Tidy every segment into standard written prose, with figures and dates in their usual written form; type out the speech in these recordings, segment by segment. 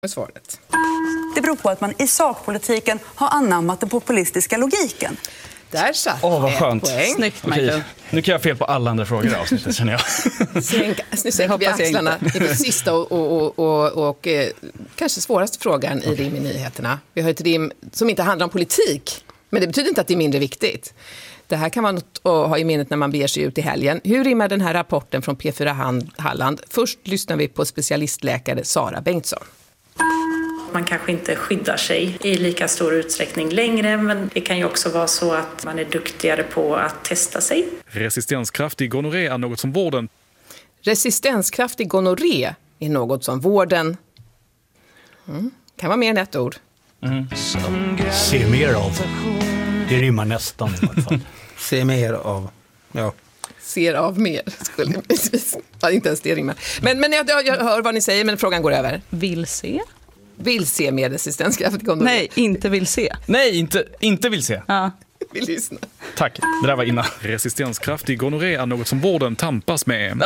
Svaret. Det beror på att man i sakpolitiken har anammat den populistiska logiken. Där satt vad skönt. Poäng. Snyggt, Okej. Michael. Nu kan jag fel på alla andra frågor i avsnittet, känner jag. Nu sänker vi axlarna i den sista och kanske svåraste frågan i rim i nyheterna. Vi har ett rim som inte handlar om politik, men det betyder inte att det är mindre viktigt. Det här kan man ha i minnet när man beger sig ut i helgen. Hur rimmar den här rapporten från P4 Halland? Först lyssnar vi på specialistläkare Sara Bengtsson. Man kanske inte skyddar sig i lika stor utsträckning längre, men det kan ju också vara så att man är duktigare på att testa sig. Resistenskraftig gonorré är något som vården... Resistenskraftig gonorré är något som vården... Kan vara mer än ett ord. Se mer av. Det rimmar nästan i alla fall. Se mer av, ja. Ser av mer, skulle ja, inte ens det rimmar. Men jag hör vad ni säger, men frågan går över. Vill se? Vill se mer resistenskraftig gonorré? Nej, inte vill se. Nej, inte vill se. Ja. Vill lyssna. Tack, det där var innan. Resistenskraftig gonorré är något som vården tampas med.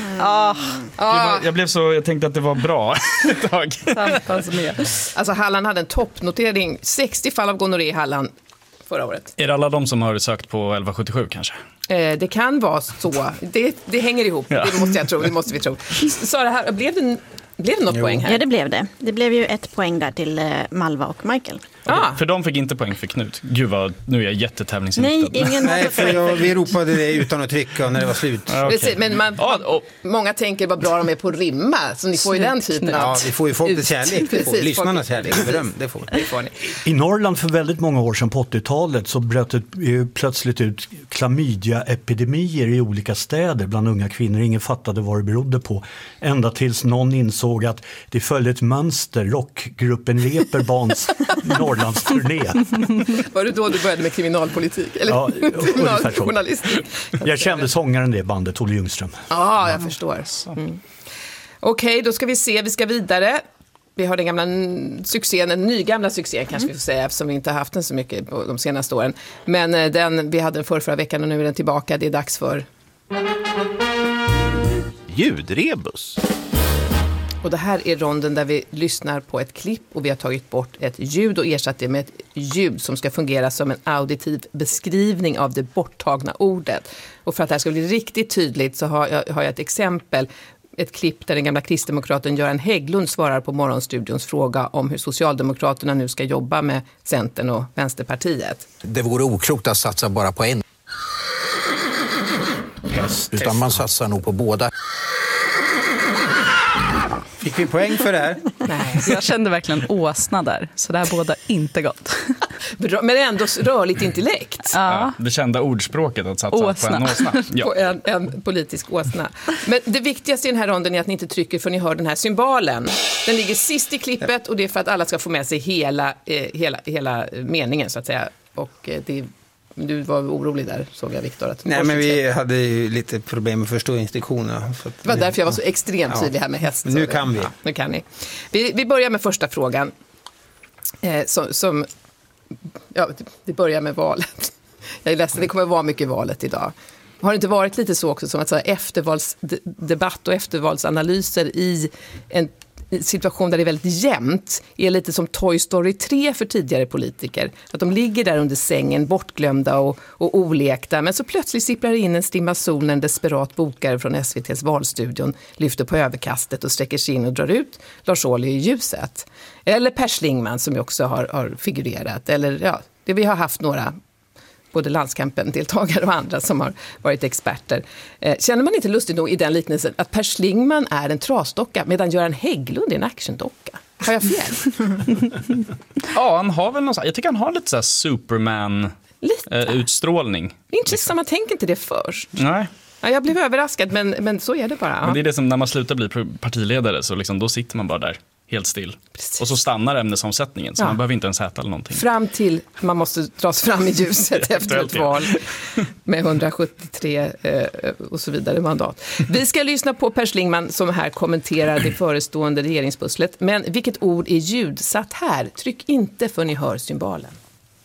Jag tänkte att det var bra ett tag. Tampas med. Alltså Halland hade en toppnotering. 60 fall av gonorré i Halland förra året. Är det alla de som har sökt på 1177 kanske? Det kan vara så. Det hänger ihop. Ja. Det måste vi tro. Sara, här, blev det något poäng här? Ja, det blev det. Det blev ju 1 poäng där till Malva och Michael. För de fick inte poäng för Knut. Gud vad, nu är jag jättetävlingsinriktad. Nej, för vi ropade det utan att trycka när det var slut. Okay. Men många tänker vad bra de är på att rimma. Så ni får ju den typen av... Ja, vi får ju folkets kärlek. Lyssnarnas kärlek. Beröm, det får ni. I Norrland för väldigt många år sedan på 80-talet så bröt det plötsligt ut klamydia-epidemier i olika städer bland unga kvinnor. Ingen fattade vad det berodde på. Ända tills någon insåg att det följde ett mönster. Rockgruppen Reeperbahns Norrlandsturné. Var det då du började med kriminalpolitik? Eller ja, kriminaljournalistik? Jag kände sångaren det bandet, Olle Ljungström. Ja, jag förstår. Okej, då ska vi se. Vi ska vidare. Vi har den gamla succén, en nygamla succén kanske vi får säga, eftersom vi inte har haft den så mycket på de senaste åren. Men den vi hade den förra veckan och nu är den tillbaka. Det är dags för... Ljudrebus. Och det här är ronden där vi lyssnar på ett klipp och vi har tagit bort ett ljud och ersatt det med ett ljud som ska fungera som en auditiv beskrivning av det borttagna ordet. Och för att det här ska bli riktigt tydligt så har jag ett exempel, ett klipp där den gamla kristdemokraten Göran Hägglund svarar på Morgonstudions fråga om hur Socialdemokraterna nu ska jobba med Centern och Vänsterpartiet. Det vore oklokt att satsa bara på en. Utan man satsar nog på båda. Fick vi poäng för det här? Nej, jag kände verkligen åsna där. Så det här båda inte gott. Men ändå rörligt intellekt. Ja, det kända ordspråket att satsa åsna. på en åsna. Ja. På en politisk åsna. Men det viktigaste i den här ronden är att ni inte trycker för ni hör den här symbolen. Den ligger sist i klippet och det är för att alla ska få med sig hela meningen så att säga. Och du var orolig där, såg jag, Viktor. Nej, men vi hade ju lite problem med att förstå instruktionerna. Det var därför jag var så extremt tydlig här med häst. Nu kan vi. Ja, nu kan ni. Vi börjar med första frågan. Vi börjar med valet. Jag är ledsen, det kommer att vara mycket valet idag. Har det inte varit lite så också som att eftervalsdebatt och eftervalsanalyser i en situation där det är väldigt jämnt är lite som Toy Story 3 för tidigare politiker. Att de ligger där under sängen, bortglömda och olekta. Men så plötsligt sipprar in en stimma sol, en desperat bokare från SVT:s valstudion lyfter på överkastet och sträcker sig in och drar ut Lars Ohly i ljuset. Eller Per Schlingmann som ju också har figurerat. Eller vi har haft några både landskampen-deltagare och andra som har varit experter. Känner man inte lustigt nog i den liknelsen att Per Schlingmann är en trasdocka medan Göran Hägglund är en actiondocka? Har jag fel? Ja, han har väl jag tycker han har lite så här Superman-utstrålning. Intressant, man tänker inte det först. Nej. Ja, jag blev överraskad, men så är det bara. Ja. Men det är det som när man slutar bli partiledare så liksom, då sitter man bara där. Helt still. Precis. Och så stannar ämnesomsättningen så man behöver inte ens äta eller någonting. Fram till man måste dras fram i ljuset efter ett val med 173 och så vidare mandat. Vi ska lyssna på Per Schlingmann som här kommenterar det förestående regeringspusslet. Men vilket ord är ljudsatt här? Tryck inte för ni hör symbolen.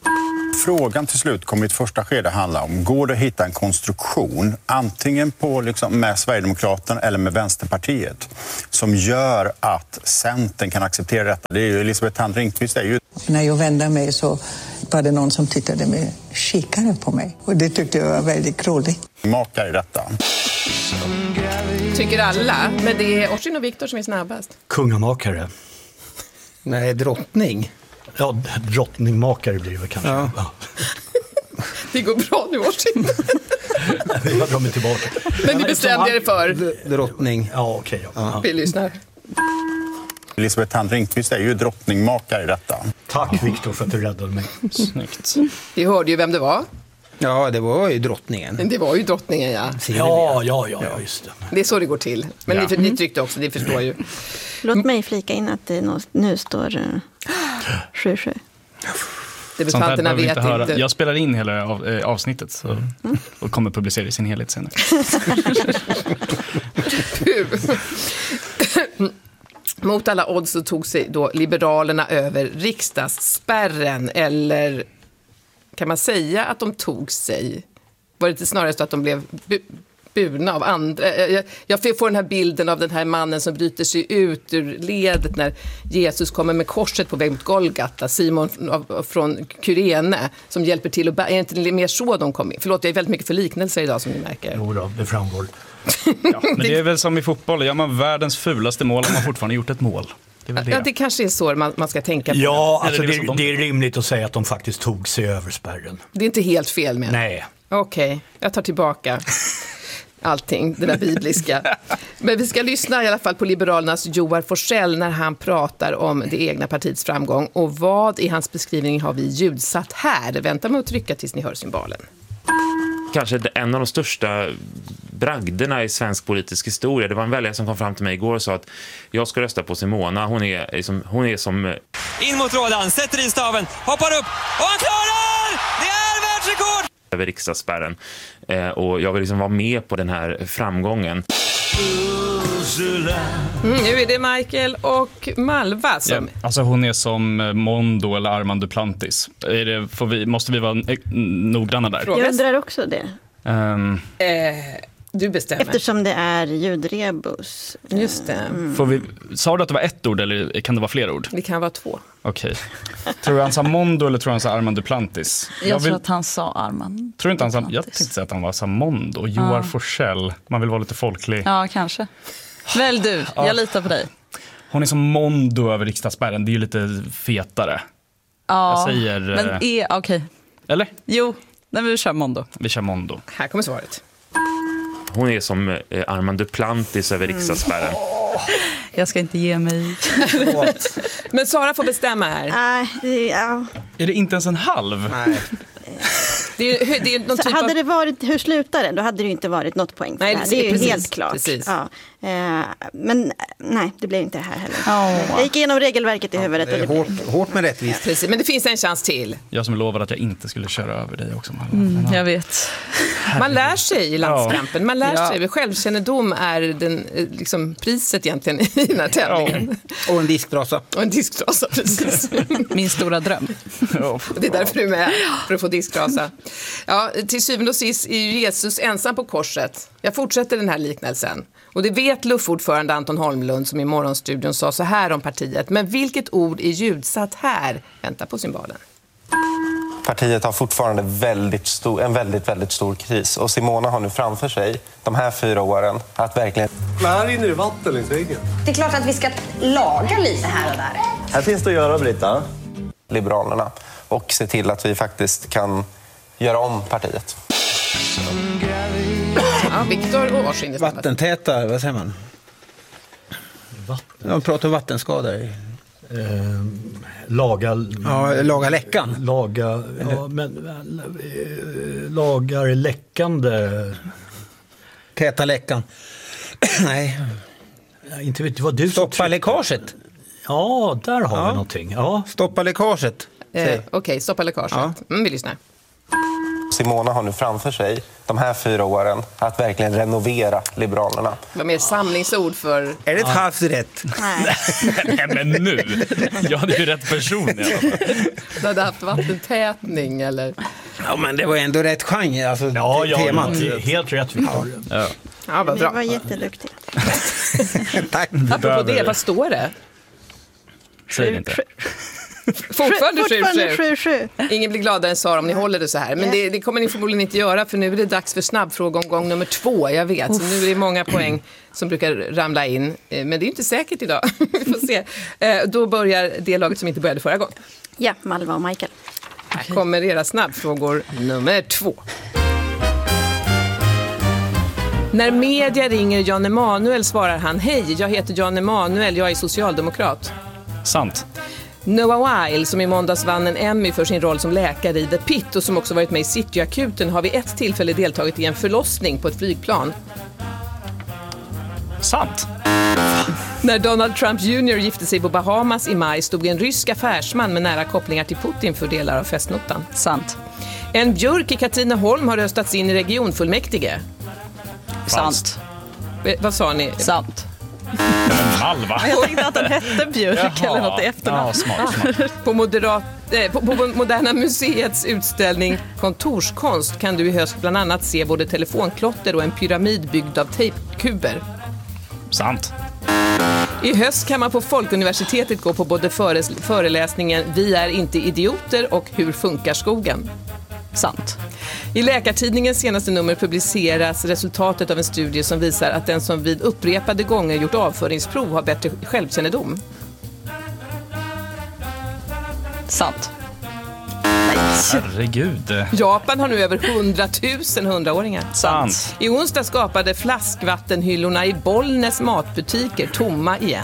Frågan till slut kommer i ett första skede handla om, går det att hitta en konstruktion, antingen på med Sverigedemokraterna eller med Vänsterpartiet, som gör att Centern kan acceptera detta? Det är ju Elisabeth Thand Ringqvist. När jag vände mig så var det någon som tittade med kikare på mig. Och det tyckte jag var väldigt roligt. Makar i detta. Tycker alla, men det är Orsin och Viktor som är snabbast. Kungamakare. Nej, drottning. Ja, drottningmakare blir det kanske. Ja. Det går bra nu, Orsin. Jag drar mig tillbaka. Men ni bestämde er för? Drottning. Ja, okej. Ja. Vi lyssnar. Elisabeth Thand Ringqvist är ju drottningmakare i detta. Tack Viktor för att du räddade mig. Snyggt. Vi hörde ju vem det var. Ja, det var ju drottningen. Det var ju drottningen, ja. Ja, just det. Det är så det går till. Men ni tryckte också, ni förstår ju. Låt mig flika in att det nu står 7-7. Debutanterna vet inte. Jag spelar in hela avsnittet och kommer publicera i sin helhet senare. Mot alla odds så tog sig då Liberalerna över riksdagsspärren, eller kan man säga att de tog sig? Var det inte snarare så att de blev burna av andra? Jag får den här bilden av den här mannen som bryter sig ut ur ledet när Jesus kommer med korset på väg mot Golgata, Simon från Kyrene som hjälper till. Är det inte mer så de kom in? Förlåt, jag är väldigt mycket för liknelser idag som ni märker. Jo då, det framgår. Ja, men det är väl som i fotboll, gör man världens fulaste mål har man fortfarande gjort ett mål. Det kanske är så man ska tänka på. Ja, alltså det är rimligt att säga att de faktiskt tog sig över spärren. Det är inte helt fel med. Nej. Okej, jag tar tillbaka allting, det där bibliska. Men vi ska lyssna i alla fall på Liberalernas Joar Forssell när han pratar om det egna partiets framgång. Och vad i hans beskrivning har vi ljudsatt här? Vänta med att trycka tills ni hör symbalen. Kanske en av de största bragderna i svensk politisk historia. Det var en väljare som kom fram till mig igår och sa att jag ska rösta på Simona. Hon är som... In mot Roland, sätter in staven, hoppar upp och han klarar! Det är världsrekord! Över riksdagsspärren. Och jag vill vara med på den här framgången. Nu är det Michael och Malva som... Ja, alltså hon är som Mondo eller Armand Duplantis. Måste vi vara noggranna där? Jag undrar också det. Du bestämmer. Eftersom det är ljudrebus. Just det. Sa du att det var ett ord eller kan det vara flera ord? Det kan vara 2. Okej. Tror du han sa Mondo eller tror han sa Armand Duplantis? Jag tror att han sa Armand. Tror inte han sa... Jag tänkte säga att han sa Mondo. Joar Forssell. Man vill vara lite folklig. Ja, kanske. Väl du, jag litar på dig. Hon är som Mondo över riksdagsspärren. Det är ju lite fetare. Ja, jag säger... men okej. Eller? Jo, men vi kör Mondo. Vi kör Mondo. Här kommer svaret. Hon är som Armand Duplantis över riksdagsspärren. Jag ska inte ge mig. Men Sara får bestämma här. Ja. Är det inte ens en halv? Nej. Det är någon typ hade det varit, hur slutar det? Då hade det ju inte varit något poäng för det här. Det är ju precis, helt klart. Precis. Ja. Men nej, det blev inte här heller. Jag gick igenom regelverket i huvudet. Det är hårt med rättvist. Precis, men det finns en chans till. Jag som lovade att jag inte skulle köra över dig också. Jag vet. Man lär sig i landskampen. Man lär sig. Självkännedom är den, priset egentligen i den här tävlingen. Och en disktrasa. Och en disktrasa, precis. Min stora dröm. Det är därför du är med, för att få disktrasa. Ja, till syvende och sist är ju Jesus ensam på korset. Jag fortsätter den här liknelsen. Och det vet LUF-ordförande Anton Holmlund som i Morgonstudion sa så här om partiet. Men vilket ord är ljudsatt här? Vänta på symbalen. Partiet har fortfarande en väldigt stor kris. Och Simona har nu framför sig de här 4 åren att verkligen... Men här rinner det vatten längs väggen. Det är klart att vi ska laga lite här och där. Här finns det att göra, Britta. Liberalerna. Och se till att vi faktiskt kan göra om partiet. Ja, Viktor och Orsin. Vattentäta, vad säger man? De pratar om vattenskador. Laga läckan. Lagar läckande. Täta läckan. Nej. Inte vet du vad du... Stoppa läckaget. Ja, där har vi någonting. Ja. Stoppa läckaget. Okej, stoppa läckaget. Ja. Vi lyssnar. Simona har nu framför sig de här 4 åren att verkligen renovera Liberalerna. Vad mer samlingsord för... Är det ett halvt rätt? Nej, men nu. Jag hade ju rätt person i alla fall. Du hade haft vattentätning eller... Ja, men det var ändå rätt genre. Alltså, temat. Helt rätt, Victor. Ja, vad bra. Ni var jätteduktiga. Tack. Apropå det, vad står det? Säg inte. Fortfarande 7-7. Ingen blir gladare än Sara om ni håller det så här. Men det kommer ni förmodligen inte göra, för nu är det dags för snabbfrågeomgång nummer 2, jag vet. Så nu är det många poäng som brukar ramla in. Men det är inte säkert idag. Vi får se. Då börjar det laget som inte började förra gången. Ja, Malva och Michael. Här kommer era snabbfrågor nummer 2. När media ringer Jan Emanuel svarar han: hej, jag heter Jan Emanuel, jag är socialdemokrat. Sant. Noah Weil, som i måndags vann en Emmy för sin roll som läkare i The Pit och som också varit med i Cityakuten, har vid ett tillfälle deltagit i en förlossning på ett flygplan. Sant. När Donald Trump Jr. gifte sig på Bahamas i maj stod en rysk affärsman med nära kopplingar till Putin för delar av festnotan. Sant. En björk i Katrineholm har röstats in i regionfullmäktige. Sant. Vad sa ni? Sant. Malva. Jag tänkte att den hette Björk eller något i efternamn. Ja, smart. På Moderna Museets utställning Kontorskonst kan du i höst bland annat se både telefonklotter och en pyramid byggd av tejpkuber. Sant. I höst kan man på Folkuniversitetet gå på både föreläsningen Vi är inte idioter och Hur funkar skogen? Sant. I Läkartidningens senaste nummer publiceras resultatet av en studie som visar att den som vid upprepade gånger gjort avföringsprov har bättre självkännedom. Sant. Herregud. Japan har nu över 100 000 100-åringar. Sant. I onsdag skapade flaskvattenhyllorna i Bollnäs matbutiker tomma igen.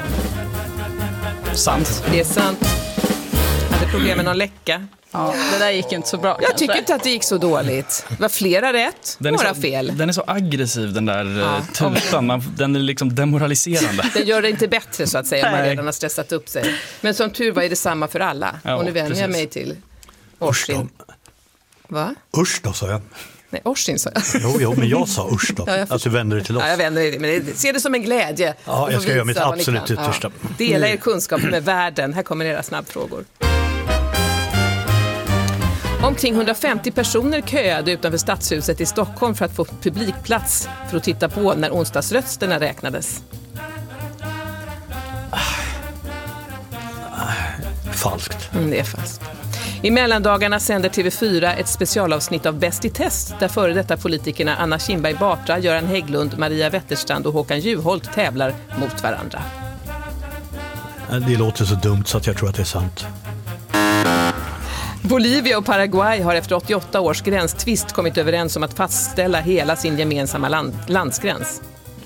Sant. Det är sant. Hade problem med någon läcka. Ja, det där gick inte så bra. Jag tycker inte att det gick så dåligt. Det var flera rätt, några fel. Den är så aggressiv, den där tutan. Den är liksom demoraliserande. Den gör det inte bättre, så att säga, om man redan har stressat upp sig. Men som tur var är det samma för alla. Ja, och nu vänder jag mig till Orsin. Va? Usch då, sa jag. Nej, Orsin sa jag. Jo, men jag sa usch då. Att du vänder dig till oss. Ja, jag vänder dig. Men se det som en glädje. Ja, jag ska göra mitt absolut yttersta. Dela er kunskap med världen. Här kommer era snabbfrågor. Omkring 150 personer köade utanför Stadshuset i Stockholm för att få publikplats för att titta på när onsdagsrösterna räknades. Falskt. Det är falskt. I mellandagarna sänder TV4 ett specialavsnitt av Bäst i test där före detta politikerna Anna Kinberg Batra, Göran Hägglund, Maria Wetterstrand och Håkan Juholt tävlar mot varandra. Det låter så dumt så att jag tror att det är sant. Bolivia och Paraguay har efter 88 års gränstvist kommit överens om att fastställa hela sin gemensamma landsgräns.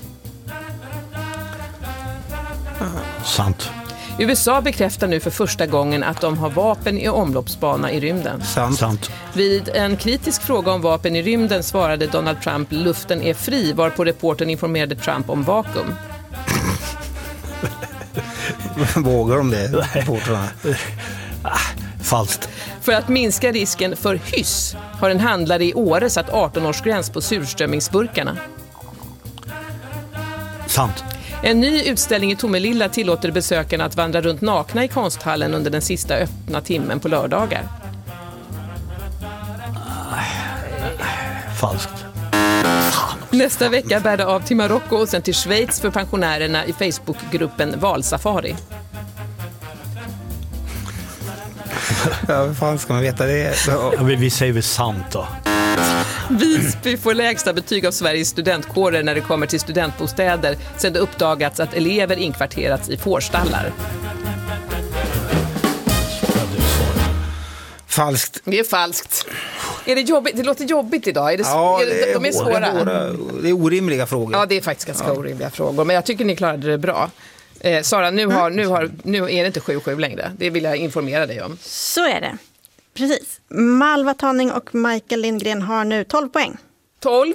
Sant. USA bekräftar nu för första gången att de har vapen i omloppsbana i rymden. Sant. Vid en kritisk fråga om vapen i rymden svarade Donald Trump luften är fri, varpå reportern informerade Trump om vakuum. Vågar de det? Falskt. För att minska risken för hyss har en handlare i Åre satt 18-årsgräns på surströmmingsburkarna. Sant. En ny utställning i Tomelilla tillåter besökarna att vandra runt nakna i konsthallen under den sista öppna timmen på lördagar. Falskt. Nästa vecka bär det av till Marocko och sen till Schweiz för pensionärerna i Facebookgruppen Valsafari. Ja, vad fan ska man veta det? Ja, vi säger väl sant då. Visby får lägsta betyg av Sveriges studentkårer när det kommer till studentbostäder sedan det uppdagats att elever inkvarterats i fårstallar. Falskt. Det är falskt. Är det jobbigt? Det låter jobbigt idag. De är svåra. Det är orimliga frågor. Ja, det är faktiskt ganska orimliga frågor. Men jag tycker ni klarade det bra. Sara, nu är det inte 7-7 längre. Det vill jag informera dig om. Så är det. Precis. Malva Tanning och Michael Lindgren har nu 12 poäng. 12.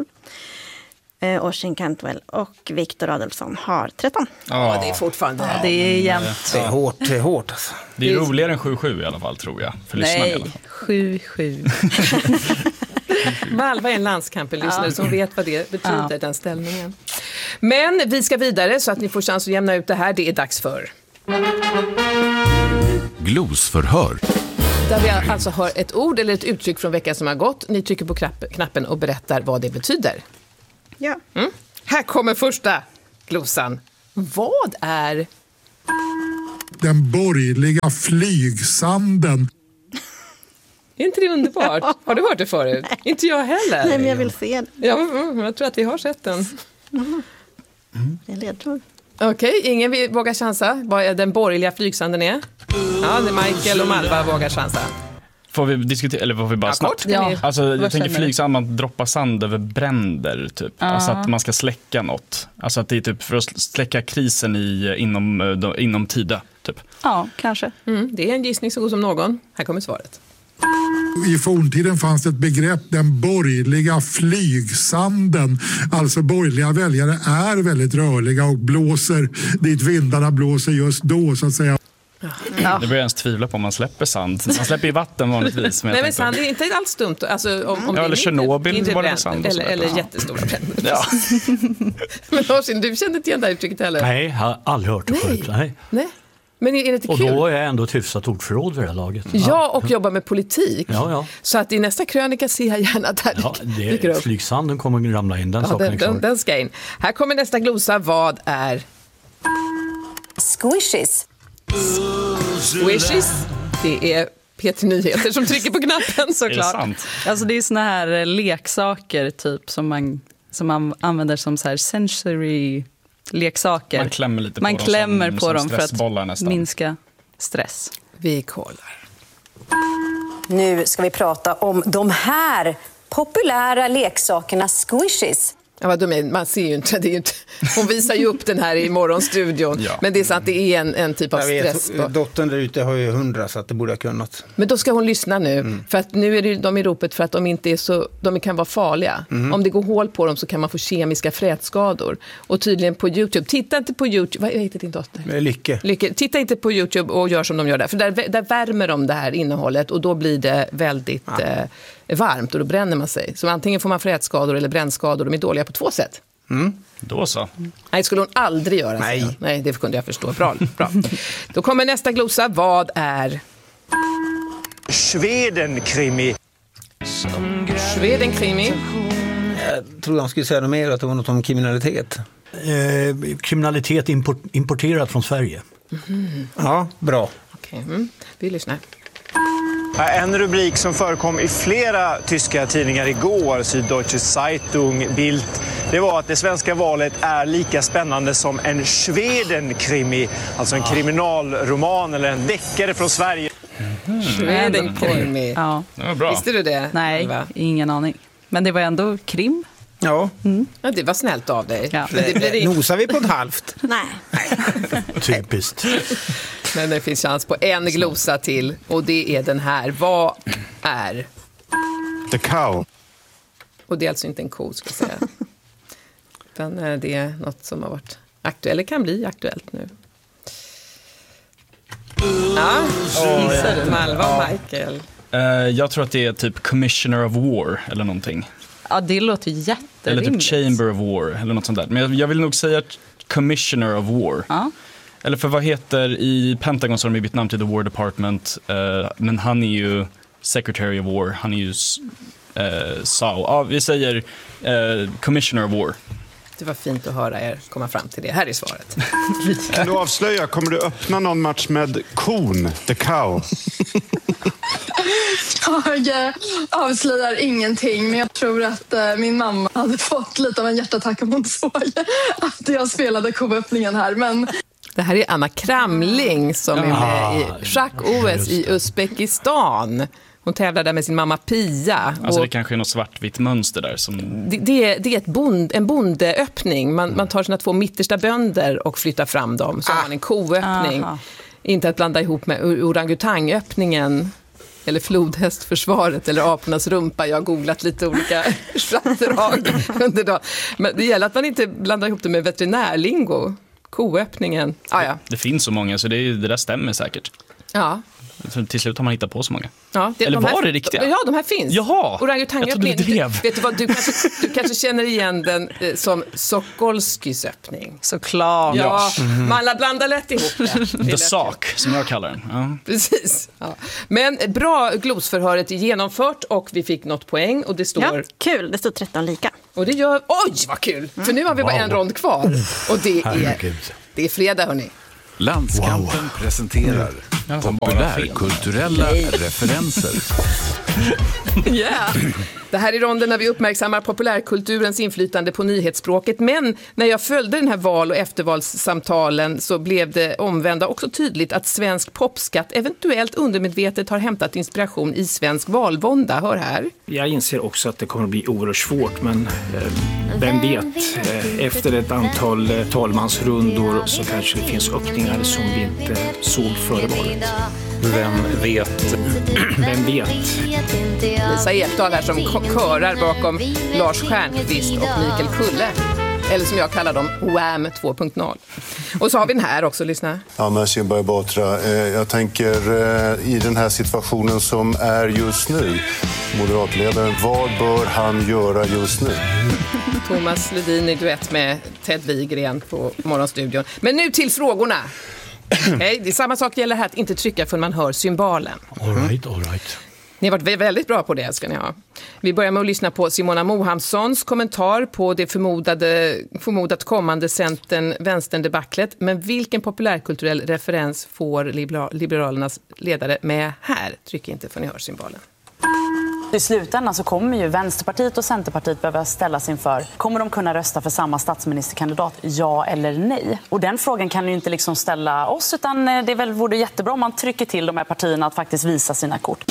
Orsin Cantwell och Victor Adolfsson har 13. Ja, det är fortfarande. Det är jämnt. Det är hårt alltså. Det är roligare än 7-7 i alla fall, tror jag. För lyssnarna i alla fall. 7-7. Malva är en landskampen-lyssnare som vet vad det betyder, den ställningen. Men vi ska vidare så att ni får chans att jämna ut det här. Det är dags för Glosförhör. Där vi alltså hör ett ord eller ett uttryck från veckan som har gått. Ni trycker på knappen och berättar vad det betyder. Ja. Här kommer första glosan. Vad är den borgerliga flygsanden? Är inte det underbart? Har du hört det förut? Nej. Inte jag heller. Nej, men jag vill se den. Ja, jag tror att vi har sett den. Det är ledtråd. Okej, ingen vågar chansa. Vad är den borgerliga flygsanden är? Ja, det är Michael och Malva vågar chansa. Får vi diskutera, eller får vi bara snabbt? Ja. Alltså, jag tänker flygsand, man droppar sand över bränder typ. Alltså att man ska släcka något. Alltså att det är typ för att släcka krisen inom tida typ. Ja, kanske. Det är en gissning så god som någon. Här kommer svaret. I forntiden fanns det ett begrepp, den borgerliga flygsanden. Alltså borgerliga väljare är väldigt rörliga och blåser dit vindarna blåser just då, så att säga. Ja. Det börjar ens tvivla på om man släpper sand. Man släpper i vatten vanligtvis. Nej, men sand är inte alls dumt. Alltså, om eller Tjernobyl var det sand. Eller jättestora bränder. Ja. Men Lars, du kände inte igen det här uttrycket heller? Nej, jag har aldrig hört det förut. Nej. Men är det inte kul? Och då är jag ändå ett hyfsat ordförråd vid det här laget. Ja, och jobbar med politik. Ja. Så att i nästa krönika ser jag gärna där flygsanden kommer att ramla in. Den ska in. Här kommer nästa glosa. Vad är squishies? Squishies? Det är Peter Nyheter som trycker på knappen, såklart. Är det sant? Alltså det är såna här leksaker typ som man använder som så här sensory leksaker. Man klämmer på dem för att nästan minska stress. Vi kollar. Nu ska vi prata om de här populära leksakerna squishies. Ja, vad man ser ju inte, det är inte. Hon visar ju upp den här i morgonstudion. Ja. Men det är sant, det är en typ av stress. Dottern där ute har ju 100 så att det borde ha kunnat. Men då ska hon lyssna nu. För att nu är de i ropet för att de inte är så, de kan vara farliga. Om det går hål på dem så kan man få kemiska frätskador. Och tydligen på YouTube. Titta inte på YouTube. Vad heter din dotter? Lycke. Titta inte på YouTube och gör som de gör där. För där värmer de det här innehållet och då blir det väldigt varmt och då bränner man sig. Så antingen får man frätskador eller brännskador. De är dåliga på 2 sätt. Då så. Nej, det skulle hon aldrig göra. Nej, det kunde jag förstå. Bra. Då kommer nästa glosa. Vad är Schwedenkrimi? Schwedenkrimi? Jag tror han skulle säga något mer, att det var något om kriminalitet. Kriminalitet importerat från Sverige. Ja, bra. Okej, vi lyssnar. En rubrik som förekom i flera tyska tidningar igår, Süddeutsche Zeitung, Bild, det var att det svenska valet är lika spännande som en Schwedenkrimi, alltså en kriminalroman eller en deckare från Sverige. Schwedenkrimi. Ja. Bra. Visste du det? Nej, ingen aning. Men det var ändå krim. Ja. Ja, det var snällt av dig. Ja. Men det blir nosar vi på ett halvt? Nej. Typiskt. Men det finns chans på en glosa till och det är den här. Vad är The cow? Och det är alltså inte en ko, ska jag säga. Utan det är något som har varit aktuellt, eller kan bli aktuellt nu. Ja, Malva och Michael. Jag tror att det är typ Commissioner of War eller någonting. Ja, det låter jätterimligt. Eller typ Chamber of War eller något sånt där. Men jag vill nog säga Commissioner of War. Ja. Eller för vad heter, i Pentagon så har de bytt namn till The War Department. Men han är ju Secretary of War. Han är ju SAO. Ja, vi säger Commissioner of War. Det var fint att höra er komma fram till det. Här är svaret. Kan du avslöja, kommer du öppna någon match med kon, The cow? Jag avslöjar ingenting, men jag tror att min mamma hade fått lite av en hjärtattack om hon såg att jag spelade koöppningen här. Men det här är Anna Kramling som är med i schack-OS i Uzbekistan. Hon tävlar där med sin mamma Pia. Alltså det kanske är något svartvitt mönster där. Som... Det är en bondeöppning. Man tar sina 2 mittersta bönder och flyttar fram dem. Så har man en koöppning. Inte att blanda ihop med orangutangöppningen. Eller flodhästförsvaret eller apornas rumpa. Jag har googlat lite olika schattdrag under dagen. Men det gäller att man inte blandar ihop det med veterinärlingo. Koöppningen. Det finns så många så det där stämmer säkert. Ja. Så till slut har man hittat på så många. Ja, Eller var det riktiga? Ja, de här finns. Jaha, Orangutang, jag trodde du drev. Vet du vad, du kanske känner igen den som Sokolskys öppning. Såklart. Ja, man blandar lätt ihop det. The Sock, som jag kallar den. Ja. Precis. Ja. Men bra glosförhöret är genomfört och vi fick något poäng och det står... Ja, kul. Det står 13 lika. Och det gör... Oj, vad kul! För nu har vi bara en rond kvar. Och det är fredag, hörni. Landskampen presenterar populärkulturella referenser. Yeah. Det här är ronden när vi uppmärksammar populärkulturens inflytande på nyhetsspråket. Men när jag följde den här val- och eftervalssamtalen så blev det omvända också tydligt att svensk popskatt eventuellt undermedvetet har hämtat inspiration i svensk valvånda. Hör här. Jag inser också att det kommer att bli oerhört svårt, men vem vet? Efter ett antal talmansrundor så kanske det finns öppningar som vi inte såg före valet. Vem vet? Vem vet? Lisa Ekdahl här som körar bakom Lars Stjernkvist och Mikael Kulle. Eller som jag kallar dem, Wham 2.0. Och så har vi den här också, lyssna. Ja, men Simba Batra, jag tänker i den här situationen som är just nu, moderatledaren, vad bör han göra just nu? Thomas Ledin i duett med Ted Wigren på Morgonstudion. Men nu till frågorna. Hej, det är samma sak gäller här, att inte trycka förrän man hör symbalen. All right. Ni har varit väldigt bra på det, ska ni ha. Vi börjar med att lyssna på Simona Mohamssons kommentar på det förmodat kommande Centern-Vänstern-debaclet. Men vilken populärkulturell referens får Liberalernas ledare med här? Tryck inte för ni hör symbolen. I slutändan så kommer ju Vänsterpartiet och Centerpartiet behöva ställas inför. Kommer de kunna rösta för samma statsministerkandidat, ja eller nej? Och den frågan kan ju inte liksom ställa oss, utan det vore jättebra om man trycker till de här partierna att faktiskt visa sina kort.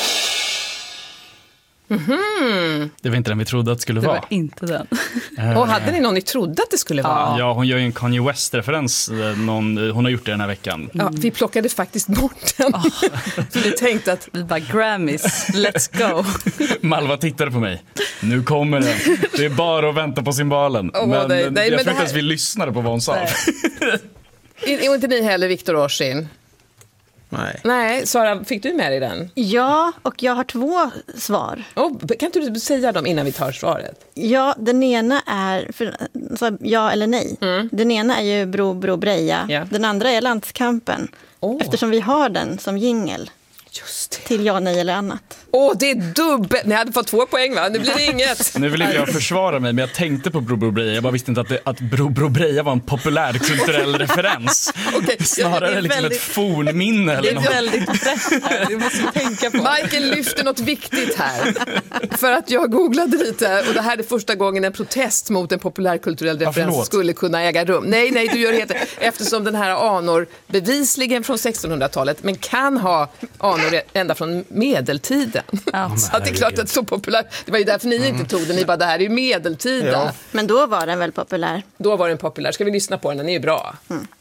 Mm-hmm. Det var inte den vi trodde att det skulle vara. Det var inte den. Och hade ni någon ni trodde att det skulle vara? Ja, hon gör ju en Kanye West-referens. Hon har gjort det den här veckan. Ja, vi plockade faktiskt bort den. För vi tänkte att vi bara Grammys, let's go. Malva tittade på mig. Nu kommer den. Det är bara att vänta på cymbalen. Men jag tror inte ens vi lyssnade på vad hon sa. Och inte ni heller, Viktor Orsin. Nej, Sara, fick du med dig den? Ja, och jag har 2 svar. Kan inte du säga dem innan vi tar svaret? Ja, den ena är ja eller nej. Den ena är ju Bro Breja. Yeah. Den andra är Landskampen. Eftersom vi har den som jingle. Just det. Till ja, nej eller annat. Det är dubbelt. Ni hade fått 2 poäng, va? Nu blir det inget. Nu vill inte jag försvara mig, men jag tänkte på Bro Breja. Jag bara visste inte att Bro Breja var en populärkulturell referens. Snarare liksom ett fornminne eller något. Det är väldigt brett. Du måste tänka på. Michael lyfter något viktigt här. För att jag googlade lite, och det här är första gången en protest mot en populärkulturell referens skulle kunna äga rum. Nej, du gör helt eftersom den här anor bevisligen från 1600-talet, men kan ha anor ända från medeltiden. Ja. Så att det är klart att så populär. Det var ju därför ni inte tog den. Ni bara, det här är ju medeltida. Ja. Men då var den väl populär? Då var den populär. Ska vi lyssna på den? Den är ju bra.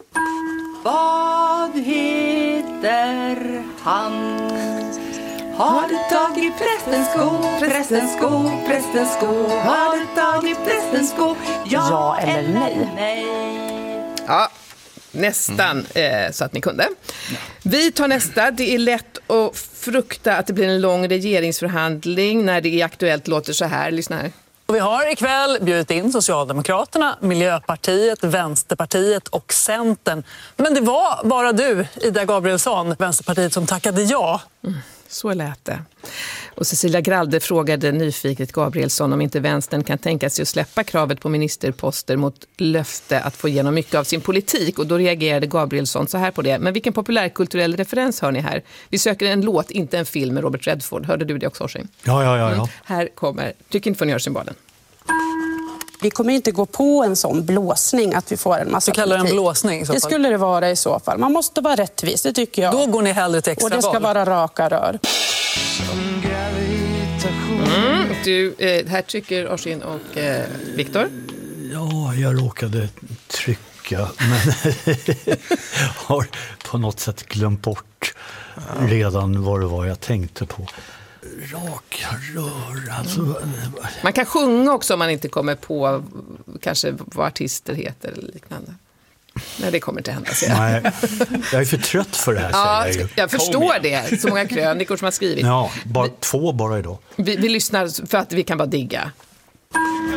Vad heter han? Har du tagit prästens sko? Prästens sko, prästens sko. Har du tagit prästens sko? Ja eller nej? Ja. Nästan så att ni kunde. Vi tar nästa. Det är lätt att frukta att det blir en lång regeringsförhandling när det är aktuellt. Låter så här. Lyssna här. Och vi har ikväll bjudit in Socialdemokraterna, Miljöpartiet, Vänsterpartiet och Centern. Men det var bara du, Ida Gabrielsson, Vänsterpartiet, som tackade ja. Så lät det. Och Cecilia Gralde frågade nyfiket Gabrielsson om inte vänstern kan tänka sig att släppa kravet på ministerposter mot löfte att få igenom mycket av sin politik. Och då reagerade Gabrielsson så här på det. Men vilken populärkulturell referens hör ni här? Vi söker en låt, inte en film med Robert Redford. Hörde du det också, Orsin? Ja. Här kommer, tycker inte får ni höra symbolen. Vi kommer inte gå på en sån blåsning att vi får en massa politik. Du kallar det en blåsning i så fall? Det skulle det vara i så fall. Man måste vara rättvis, det tycker jag. Då går ni hellre till extra val. Och det ska vara raka rör. Här tycker Orsin och Viktor. Ja, jag råkade trycka, men har på något sätt glömt bort redan vad det var jag tänkte på. Raka rör, alltså. Man kan sjunga också om man inte kommer på kanske vad artister heter eller liknande. Nej, det kommer inte hända. Nej, jag är för trött för det här. Jag förstår det. Så många krönikor som har skrivit. Ja, 2 bara idag. Vi lyssnar för att vi kan bara digga.